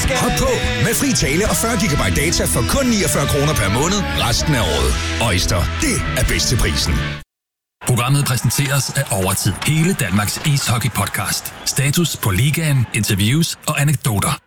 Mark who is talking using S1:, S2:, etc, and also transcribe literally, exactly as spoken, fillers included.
S1: skal...
S2: Hop på med fri tale og fyrre gigabyte data for kun niogfyrre kroner per måned resten af året. Øjster, det er bedst til prisen.
S3: Programmet præsenteres af Overtid. Hele Danmarks ishockey-podcast. Status på ligaen, interviews og anekdoter.